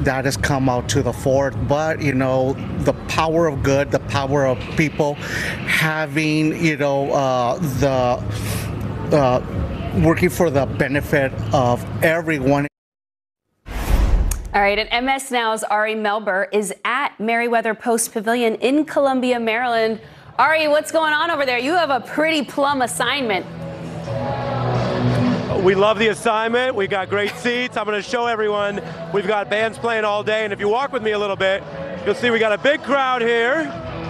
that has come out to the fore. But, the power of good, the power of people having, working for the benefit of everyone. All right, and MS Now's Ari Melber is at Merriweather Post Pavilion in Columbia, Maryland. Ari, what's going on over there? You have a pretty plum assignment. We love the assignment. We got great seats. I'm going to show everyone. We've got bands playing all day, and if you walk with me a little bit, you'll see we got a big crowd here.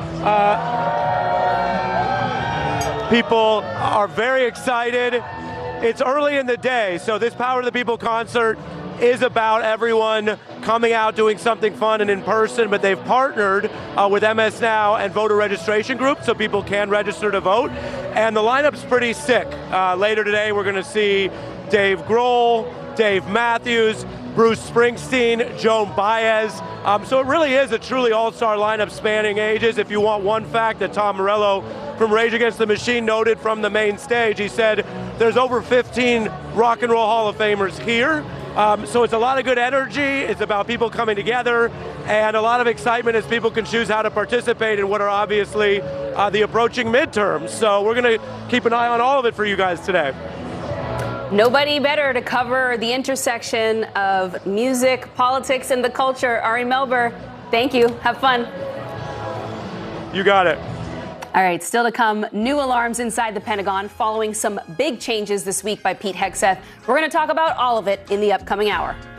People are very excited. It's early in the day, so this Power to the People concert is about everyone coming out, doing something fun and in person, but they've partnered with MS Now and voter registration group so people can register to vote. And the lineup's pretty sick. Later today, we're gonna see Dave Grohl, Dave Matthews, Bruce Springsteen, Joan Baez. So it really is a truly all-star lineup spanning ages. If you want one fact that Tom Morello from Rage Against the Machine noted from the main stage, he said there's over 15 Rock and Roll Hall of Famers here. So it's a lot of good energy. It's about people coming together and a lot of excitement as people can choose how to participate in what are obviously the approaching midterms. So we're going to keep an eye on all of it for you guys today. Nobody better to cover the intersection of music, politics, and the culture. Ari Melber, thank you. Have fun. You got it. All right, still to come, new alarms inside the Pentagon following some big changes this week by Pete Hegseth. We're going to talk about all of it in the upcoming hour.